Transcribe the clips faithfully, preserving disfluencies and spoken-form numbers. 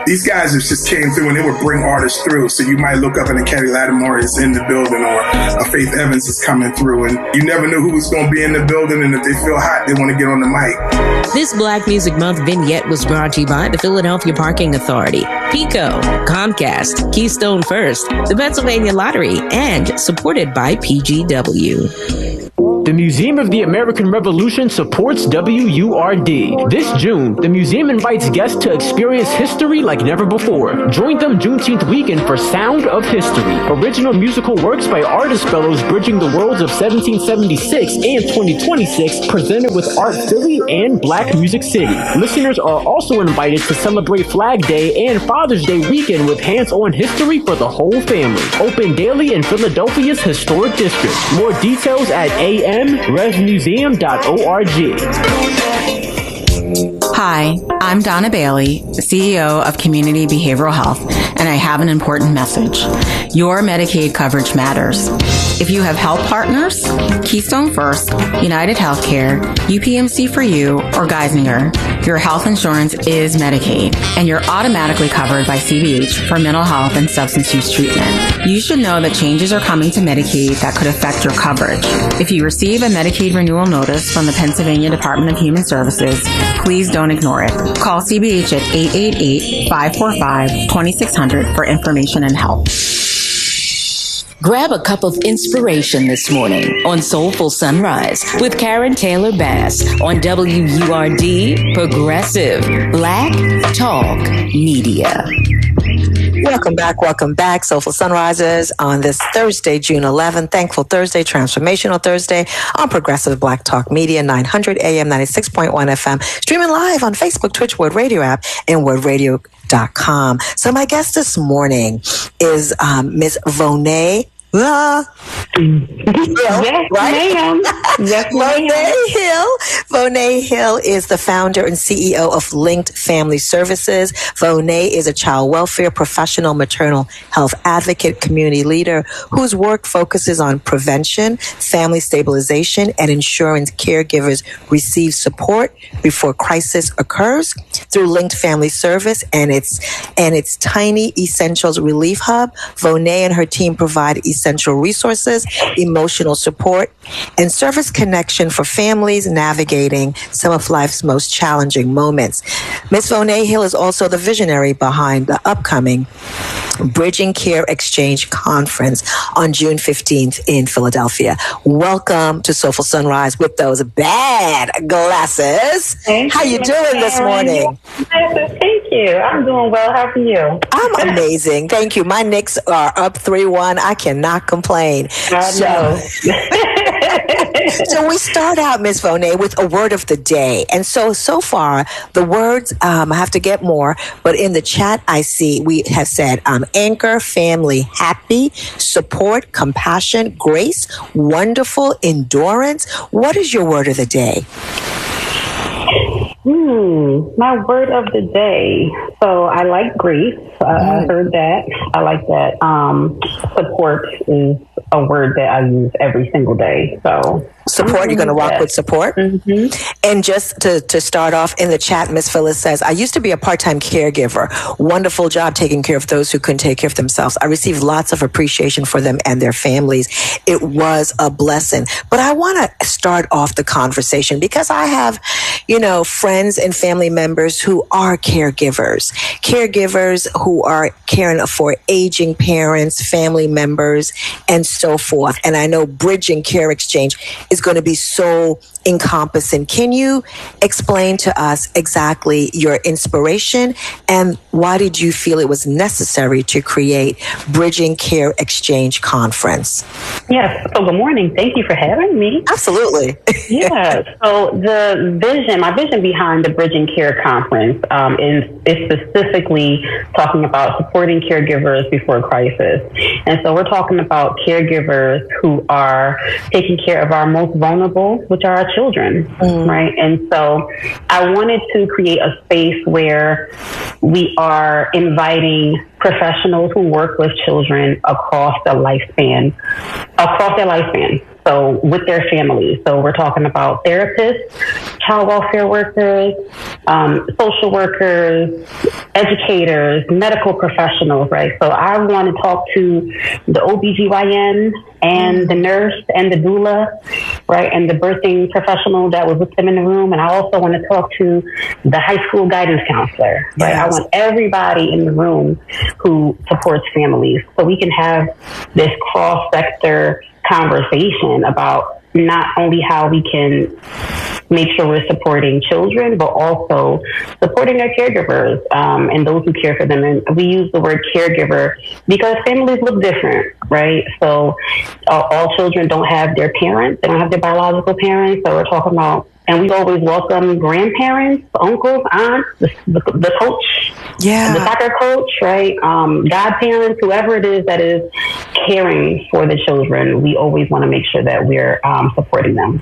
these guys just came through and they would bring artists through. So you might look up and a Caddy Lattimore is in the building, or a Faith Evans is coming through, and you never knew who was going to be in the building, and if they feel hot, they want to get on the mic. This Black Music Month vignette was brought to you by the Philadelphia Parking Authority, PECO, Comcast, Keystone First, the Pennsylvania Lottery, and supported by P G W. The Museum of the American Revolution supports W U R D. This June, the museum invites guests to experience history like never before. Join them Juneteenth weekend for Sound of History, original musical works by artist fellows bridging the worlds of seventeen seventy-six and twenty twenty-six, presented with Art Philly and Black Music City. Listeners are also invited to celebrate Flag Day and Father's Day weekend with hands-on history for the whole family. Open daily in Philadelphia's historic district. More details at A M res museum dot org. Hi, I'm Donna Bailey, C E O of Community Behavioral Health, and I have an important message. Your Medicaid coverage matters. If you have health partners, Keystone First, United Healthcare, U P M C for You, or Geisinger, your health insurance is Medicaid, and you're automatically covered by C B H for mental health and substance use treatment. You should know that changes are coming to Medicaid that could affect your coverage. If you receive a Medicaid renewal notice from the Pennsylvania Department of Human Services, please don't ignore it. Call C B H at eight eight eight, five four five, two six zero zero for information and help. Grab a cup of inspiration this morning on Soulful Sunrise with Karen Taylor Bass on W U R D Progressive Black Talk Media. Welcome back, welcome back. Soulful Sunrises on this Thursday, June eleventh. Thankful Thursday, Transformational Thursday on Progressive Black Talk Media, nine hundred A M, ninety-six point one F M. Streaming live on Facebook, Twitch, Word Radio app, and word radio dot com. So my guest this morning is um, Miz Vonay Ah. Yes, right? ma'am. Yes, Vonay Hill. Vonay Hill is the founder and C E O of Linked Family Services. Vonay is a child welfare professional, maternal health advocate, community leader whose work focuses on prevention, family stabilization, and ensuring caregivers receive support before crisis occurs. Through Linked Family Service and its and its Tiny Essentials Relief Hub, Vonay and her team provide essential resources, emotional support, and service connection for families navigating some of life's most challenging moments. Miz Vonay Hill is also the visionary behind the upcoming Bridging Care Exchange Conference on June fifteenth in Philadelphia. Welcome to Soulful Sunrise with those bad glasses. Thank How you, you doing this morning? Thank you. I'm doing well. How are you? I'm amazing. Thank you. My Knicks are up three one. I cannot complain. I so, know. So we start out, Miz Vonay, with a word of the day. And so, so far, the words, um, I have to get more, but in the chat I see we have said um, anchor, family, happy, support, compassion, grace, wonderful, endurance. What is your word of the day? Hmm, my word of the day. So I like grace. Uh, I heard that. I like that. Um, support is a word that I use every single day. So support, you're going to rock with support. Mm-hmm. And just to, to start off in the chat, Miss Phyllis says, I used to be a part-time caregiver. Wonderful job taking care of those who couldn't take care of themselves. I received lots of appreciation for them and their families. It was a blessing. But I want to start off the conversation because I have, you know, friends and family members who are caregivers, caregivers who are caring for aging parents, family members, and so forth. And I know Bridging Care Exchange is going to be so encompassing. Can you explain to us exactly your inspiration and why did you feel it was necessary to create Bridging Care Exchange Conference? Yes. So good morning. Thank you for having me. Absolutely. Yeah. So the vision, my vision behind the Bridging Care Conference um, is, is specifically talking about supporting caregivers before crisis. And so we're talking about caregivers who are taking care of our most vulnerable, which are our children, mm. right? And so I wanted to create a space where we are inviting professionals who work with children across the lifespan, across their lifespan. So with their families. So we're talking about therapists, child welfare workers, um, social workers, educators, medical professionals, right? So I want to talk to the O B G Y N and the nurse and the doula, right? And the birthing professional that was with them in the room. And I also want to talk to the high school guidance counselor, right? Yes. I want everybody in the room who supports families so we can have this cross-sector conversation about not only how we can make sure we're supporting children, but also supporting our caregivers um, and those who care for them. And we use the word caregiver because families look different, right? So uh, all children don't have their parents. They don't have their biological parents. So we're talking about, and we always welcome grandparents, uncles, aunts, the, the, the coach, yeah, the soccer coach, right? Um, godparents, whoever it is that is caring for the children. We always want to make sure that we're um, supporting them.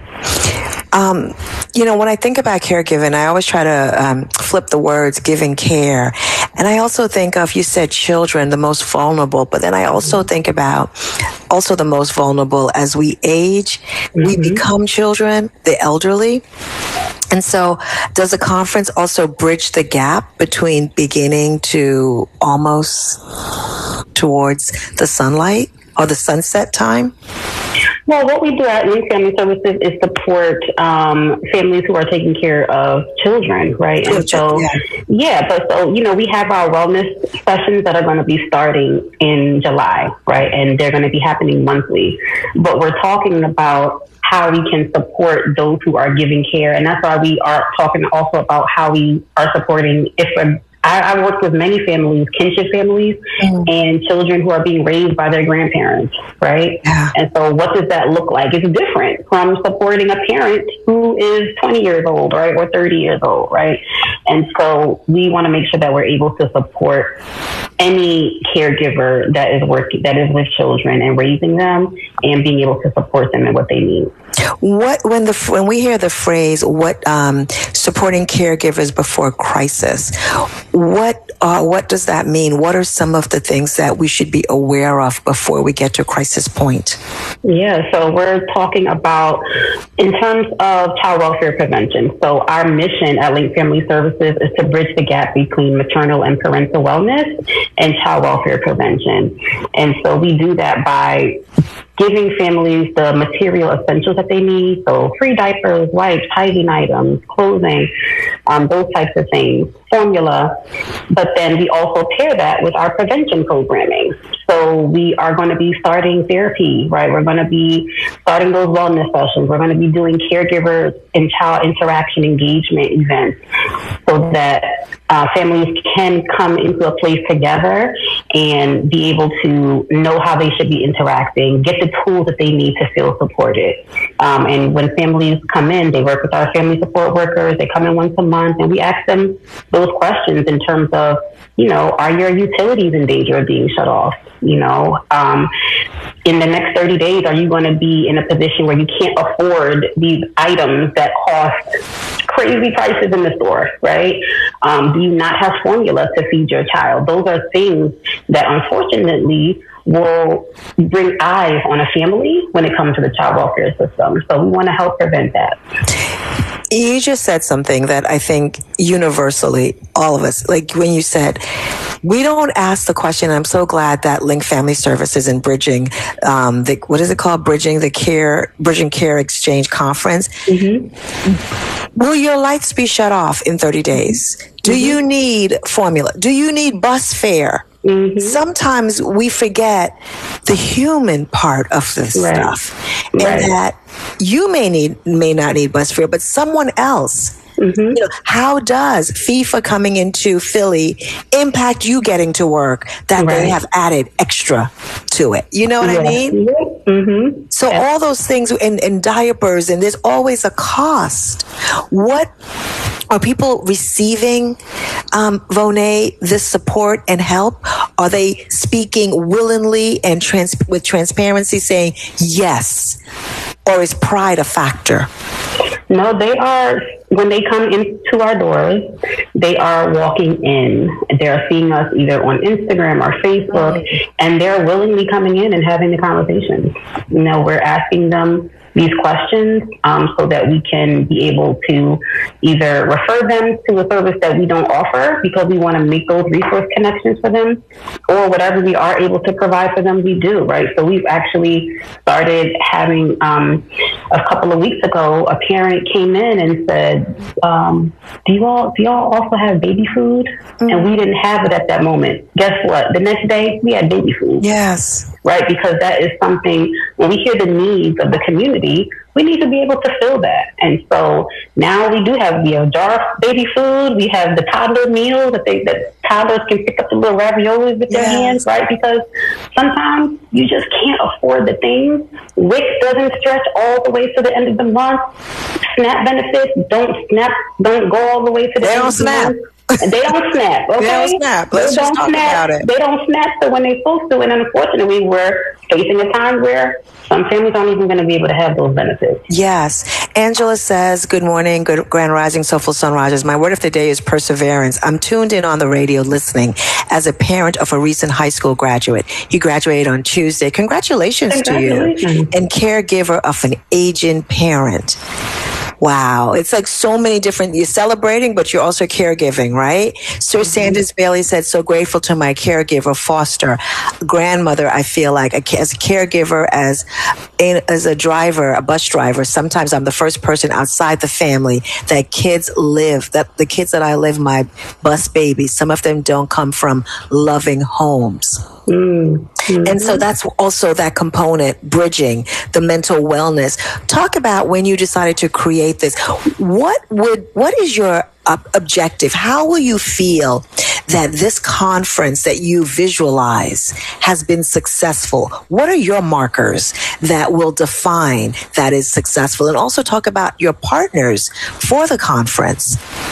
Um, you know, when I think about caregiving, I always try to um, flip the words giving care. And I also think of, you said children, the most vulnerable, but then I also think about also the most vulnerable as we age, mm-hmm. we become children, the elderly. And so does the conference also bridge the gap between beginning to almost towards the sunlight or the sunset time? Well, what we do at Link Family Services is support um, families who are taking care of children, right? And so, yeah. yeah, but so, you know, we have our wellness sessions that are going to be starting in July, right? And they're going to be happening monthly. But we're talking about how we can support those who are giving care. And that's why we are talking also about how we are supporting if a I, I work with many families, kinship families, mm. and children who are being raised by their grandparents, right? Yeah. And so what does that look like? It's different from supporting a parent who is twenty years old, right, or thirty years old, right? And so we want to make sure that we're able to support any caregiver that is working, that is with children and raising them and being able to support them in what they need. What, when the, when we hear the phrase, what, um, supporting caregivers before crisis, what, uh, what does that mean? What are some of the things that we should be aware of before we get to crisis point? Yeah, so we're talking about in terms of child welfare prevention. So our mission at Link Family Services is to bridge the gap between maternal and parental wellness and child welfare prevention. And so we do that by giving families the material essentials that they need. So free diapers, wipes, hygiene items, clothing, um, those types of things, formula. But then we also pair that with our prevention programming. So we are going to be starting therapy, right? We're going to be starting those wellness sessions. We're going to be doing caregiver and child interaction engagement events so that uh, families can come into a place together and be able to know how they should be interacting, get the tools that they need to feel supported. Um, and when families come in, they work with our family support workers. They come in once a month and we ask them those questions in terms of, you know, are your utilities in danger of being shut off? You know, um, in the next thirty days, are you going to be in a position where you can't afford these items that cost crazy prices in the store, right? Um, do you not have formula to feed your child? Those are things that unfortunately will bring eyes on a family when it comes to the child welfare system. So we want to help prevent that. You just said something that I think universally, all of us, like when you said, we don't ask the question. I'm so glad that Link Family Services and Bridging, um, the, what is it called? Bridging the Care, Bridging Care Exchange Conference. Mm-hmm. Will your lights be shut off in thirty days? Do mm-hmm. you need formula? Do you need bus fare? Mm-hmm. Sometimes we forget the human part of this right. stuff, and right. that you may need may not need bus fare, but someone else. Mm-hmm. You know, how does FIFA coming into Philly impact you getting to work that right. they have added extra to it? You know what yeah. I mean? Mm-hmm. So yeah. all those things and, and diapers, and there's always a cost. What are people receiving, um, Vonay, this support and help? Are they speaking willingly and trans- with transparency saying yes? Or is pride a factor? No, they are, when they come into our doors, they are walking in. They're seeing us either on Instagram or Facebook, and they're willingly coming in and having the conversation. You know, we're asking them these questions um, so that we can be able to either refer them to a service that we don't offer because we want to make those resource connections for them, or whatever we are able to provide for them, we do, right? So we've actually started having, um, a couple of weeks ago, a parent came in and said, um, do you all, do y'all also have baby food? Mm-hmm. And we didn't have it at that moment. Guess what? The next day we had baby food. Yes. Right? Because that is something, when we hear the needs of the community, we need to be able to fill that. And so now we do have, we have jar of baby food. We have the toddler meals that they, that toddlers can pick up the little raviolis with their yes. hands, right? Because sometimes you just can't afford the things. W I C doesn't stretch all the way to the end of the month. SNAP benefits don't snap, don't go all the way to the they end don't of the snap. month. They don't snap, okay? They don't snap. Let's they just don't talk snap. about it. They don't snap so when they're supposed to. And unfortunately, we're facing a time where some families aren't even going to be able to have those benefits. Yes. Angela says, good morning, good Grand Rising, Soulful Sunrises. My word of the day is perseverance. I'm tuned in on the radio listening as a parent of a recent high school graduate. He graduated on Tuesday. Congratulations, Congratulations. to you. And caregiver of an aging parent. Wow. It's like so many different, you're celebrating, but you're also caregiving, right? Sir mm-hmm. Sanders Bailey said, so grateful to my caregiver, foster grandmother. I feel like as a caregiver, as a, as a driver, a bus driver, sometimes I'm the first person outside the family that kids live, that the kids that I live, my bus babies, some of them don't come from loving homes. Mm-hmm. And so that's also that component, bridging the mental wellness. Talk about when you decided to create this. What would, what is your uh, objective? How will you feel that this conference that you visualize has been successful? What are your markers that will define that is successful? And also talk about your partners for the conference.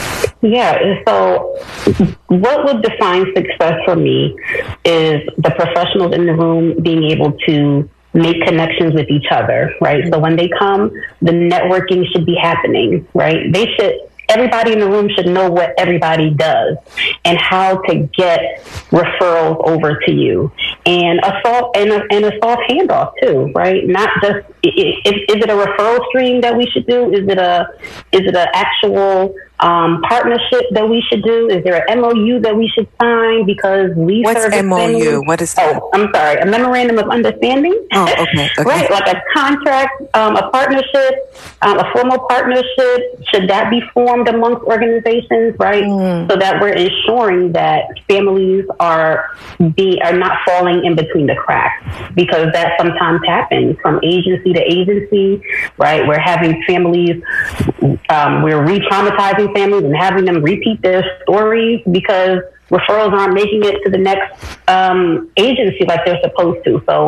Yeah, so what would define success for me is the professionals in the room being able to make connections with each other, right? So when they come, the networking should be happening, right? They should, everybody in the room should know what everybody does and how to get referrals over to you, and a soft and a, and a soft handoff too, right? Not just is, is it a referral stream that we should do? Is it a is it an actual um, partnership that we should do? Is there an M O U that we should sign because we What's serve M O U? What is that? Oh, I'm sorry, a memorandum of understanding. Oh, okay, okay. Right, like a contract, um, a partnership, um, a formal partnership. Should that be formed amongst organizations, right? Mm. So that we're ensuring that families are be are not falling in between the cracks, because that sometimes happens from agency to agency, right? We're having families, um, we're re-traumatizing families and having them repeat their stories because referrals aren't making it to the next um, agency like they're supposed to. So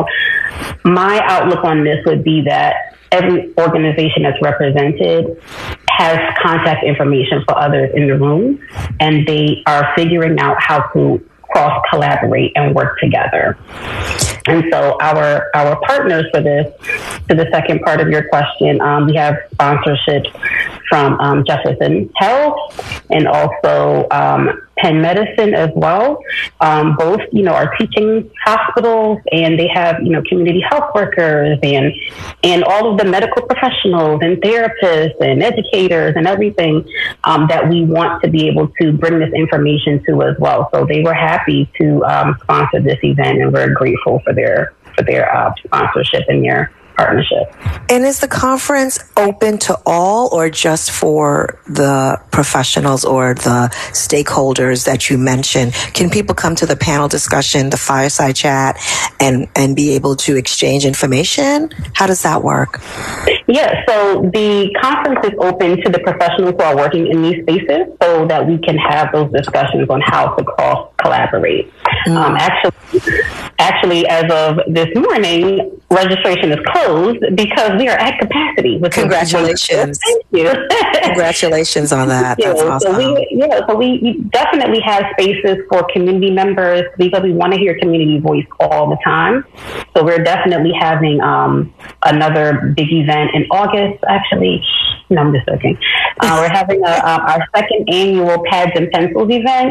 my outlook on this would be that every organization that's represented has contact information for others in the room, and they are figuring out how to cross collaborate and work together. And so our our partners for this, to the second part of your question, um, we have sponsorships from um, Jefferson Health and also um, Penn Medicine as well. Um, both, you know, are teaching hospitals, and they have, you know, community health workers and and all of the medical professionals and therapists and educators and everything um, that we want to be able to bring this information to as well. So they were happy to um, sponsor this event, and we're grateful for their for their uh, sponsorship and their partnership. And is the conference open to all, or just for the professionals or the stakeholders that you mentioned? Can people come to the panel discussion, the fireside chat, and, and be able to exchange information? How does that work? Yeah, so the conference is open to the professionals who are working in these spaces so that we can have those discussions on how to cross collaborate. Mm. Um, actually, actually, as of this morning, registration is closed because we are at capacity. Congratulations. Thank you. Congratulations on that. That's awesome. So we, yeah, so we, we definitely have spaces for community members because we want to hear community voice all the time. So we're definitely having um, another big event in August, actually, No, I'm just joking. Uh, we're having a, uh, our second annual Pads and Pencils event.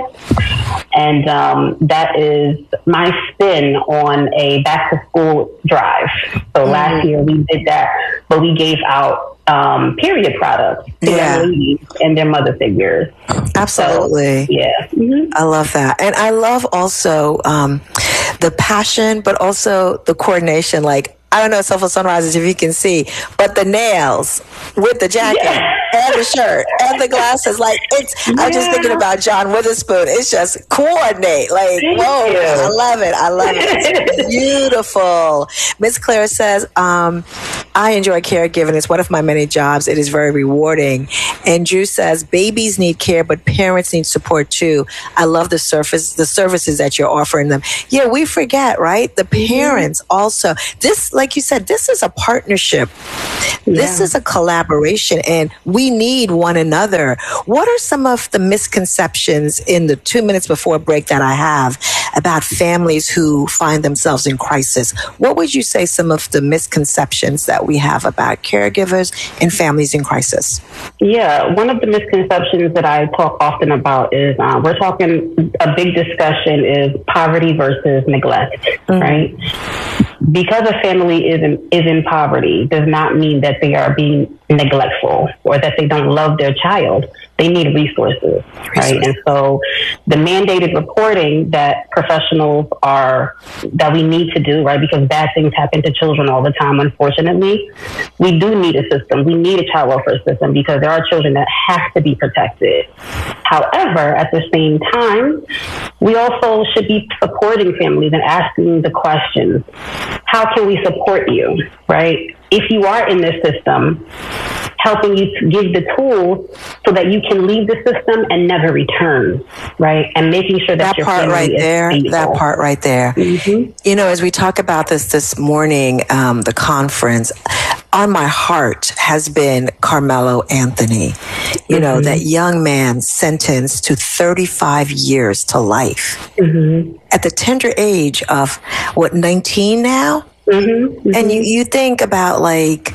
And um, that is my spin on a back to school drive. So mm. last year we did that, but we gave out um, period products to yeah. their ladies and their mother figures. Absolutely. So, yeah. Mm-hmm. I love that. And I love also um, the passion, but also the coordination. Like, I don't know, Soulful Sunrises, if you can see, but the nails with the jacket yeah. and the shirt and the glasses, like it's, yeah. I'm just thinking about John Witherspoon. It's just coordinate. Like, Thank whoa, you. I love it. I love it. It's beautiful. Miss Clara says, um, I enjoy caregiving. It's one of my many jobs. It is very rewarding. And Drew says, babies need care, but parents need support too. I love the surface, the services that you're offering them. Yeah, we forget, right? The parents mm-hmm. also, this, like you said, this is a partnership. Yeah. This is a collaboration, and we need one another. What are some of the misconceptions in the two minutes before break that I have about families who find themselves in crisis? What would you say some of the misconceptions that we have about caregivers and families in crisis? Yeah, one of the misconceptions that I talk often about is uh, we're talking, a big discussion is poverty versus neglect, mm-hmm. right? Because a family is in, is in poverty does not mean that they are being neglectful or that they don't love their child. They need resources, right? And so the mandated reporting that professionals are, that we need to do, right? Because bad things happen to children all the time, unfortunately. We do need a system. We need a child welfare system because there are children that have to be protected. However, at the same time, we also should be supporting families and asking the questions, how can we support you, right? If you are in this system, helping you to give the tools so that you can leave the system and never return, right? And making sure that, that your part family right is there, stable. That part right there. Mm-hmm. You know, as we talk about this this morning, um, the conference, on my heart has been Carmelo Anthony. You mm-hmm. know, that young man sentenced to thirty-five years to life mm-hmm. at the tender age of, what, nineteen now? Mm-hmm. Mm-hmm. And you, you think about, like,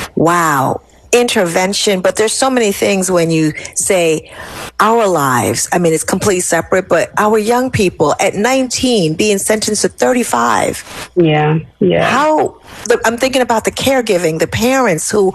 wow, intervention, but there's so many things when you say our lives. I mean, it's completely separate, but our young people at nineteen being sentenced to thirty-five. Yeah, yeah. How, I'm thinking about the caregiving, the parents who,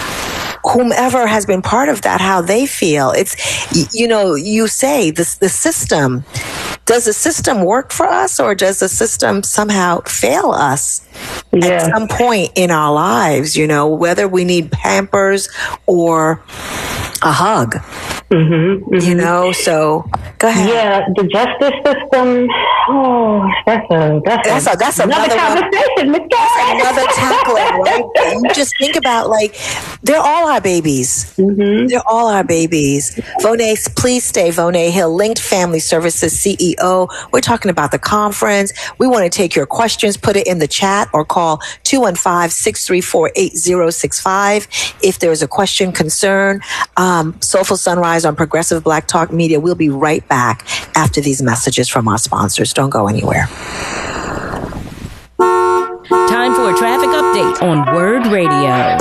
whomever has been part of that, how they feel. It's, you know, you say this, the system, does the system work for us or does the system somehow fail us yeah. at some point in our lives, you know, whether we need Pampers or a hug, mm-hmm, mm-hmm. you know, so go ahead. Yeah, the justice system, oh, that's a, that's, that's, a, that's another, another conversation. One, that's another tackling, right? You just think about, like, they're all our babies. Mm-hmm. They're all our babies. Vonay, please stay. Vonay Hill, Linked Family Services C E O. We're talking about the conference. We want to take your questions, put it in the chat or call two one five, six three four, eight zero six five if there's a question, concern. Um, Soulful Sunrise on Progressive Black Talk Media. We'll be right back after these messages from our sponsors. Don't go anywhere. Time for a traffic update on Word Radio.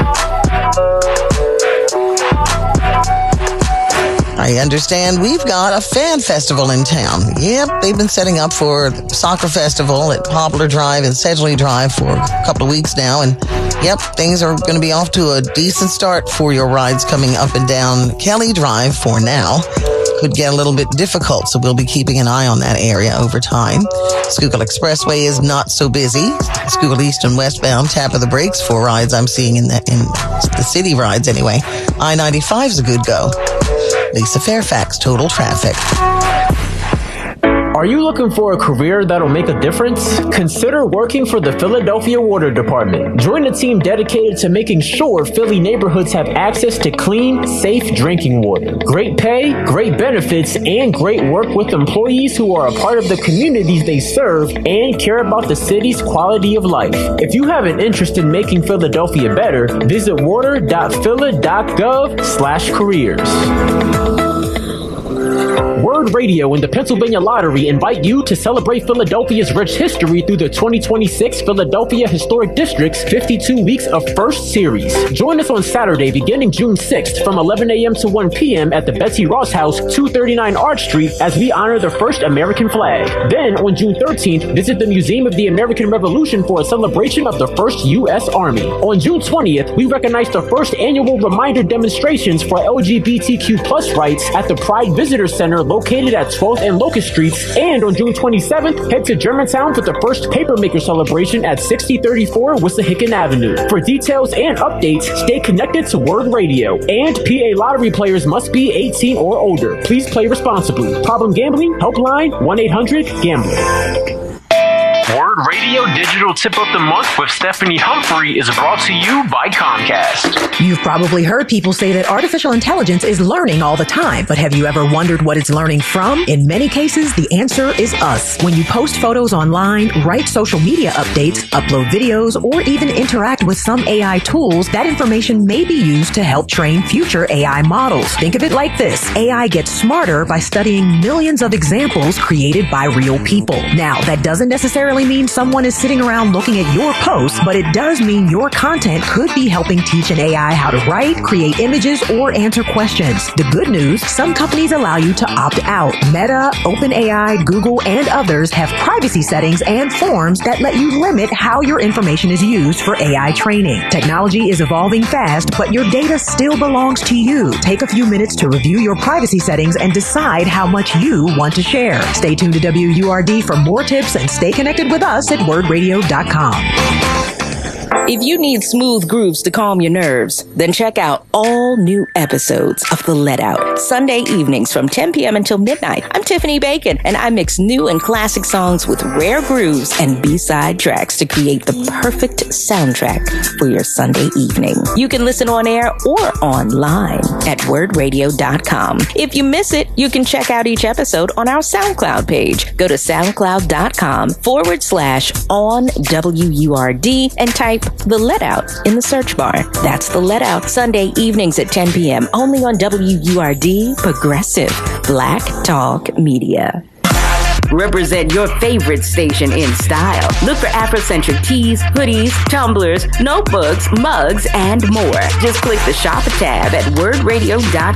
I understand we've got a fan festival in town. Yep, they've been setting up for Soccer Festival at Poplar Drive and Sedgley Drive for a couple of weeks now. And yep, things are going to be off to a decent start for your rides coming up and down Kelly Drive for now. Could get a little bit difficult, so we'll be keeping an eye on that area over time. Schuylkill Expressway is not so busy. Schuylkill East and westbound, tap of the brakes for rides I'm seeing in the, in the city rides anyway. I ninety-five is a good go. Lisa Fairfax, Total Traffic. Are you looking for a career that'll make a difference? Consider working for the Philadelphia Water Department. Join a team dedicated to making sure Philly neighborhoods have access to clean, safe drinking water. Great pay, great benefits, and great work with employees who are a part of the communities they serve and care about the city's quality of life. If you have an interest in making Philadelphia better, visit water dot phila dot gov slash careers. Word Radio and the Pennsylvania Lottery invite you to celebrate Philadelphia's rich history through the twenty twenty-six Philadelphia Historic District's fifty-two Weeks of First Series. Join us on Saturday, beginning June sixth from eleven a.m. to one p.m. at the Betsy Ross House, two thirty-nine Arch Street, as we honor the first American flag. Then, on June thirteenth, visit the Museum of the American Revolution for a celebration of the first U S Army. On June twentieth, we recognize the first annual reminder demonstrations for L G B T Q plus rights at the Pride Visitor Center located at twelfth and Locust Streets. And on June twenty-seventh, head to Germantown for the first Papermaker celebration at sixty thirty-four Wissahickon Avenue. For details and updates, stay connected to Word Radio. And P A Lottery players must be eighteen or older. Please play responsibly. Problem gambling? Helpline one eight hundred gambler. Word Radio Digital Tip of the Month with Stephanie Humphrey is brought to you by Comcast. You've probably heard people say that artificial intelligence is learning all the time, but have you ever wondered what it's learning from? In many cases, the answer is us. When you post photos online, write social media updates, upload videos, or even interact with some A I tools, that information may be used to help train future A I models. Think of it like this. A I gets smarter by studying millions of examples created by real people. Now, that doesn't necessarily mean someone is sitting around looking at your posts, but it does mean your content could be helping teach an A I how to write, create images, or answer questions. The good news, some companies allow you to opt out. Meta, OpenAI, Google, and others have privacy settings and forms that let you limit how your information is used for A I training. Technology is evolving fast, but your data still belongs to you. Take a few minutes to review your privacy settings and decide how much you want to share. Stay tuned to W U R D for more tips and stay connected with us at word radio dot com. If you need smooth grooves to calm your nerves, then check out all new episodes of The Let Out, Sunday evenings from ten p.m. until midnight. I'm Tiffany Bacon, and I mix new and classic songs with rare grooves and B-side tracks to create the perfect soundtrack for your Sunday evening. You can listen on air or online at word radio dot com. If you miss it, you can check out each episode on our SoundCloud page. Go to soundcloud.com forward slash on W U R D and type The Let Out in the search bar. That's The Let Out, Sunday evenings at ten p.m. only on W U R D, Progressive Black Talk Media. Represent your favorite station in style. Look for Afrocentric tees, hoodies, tumblers, notebooks, mugs, and more. Just click the shop tab at word radio dot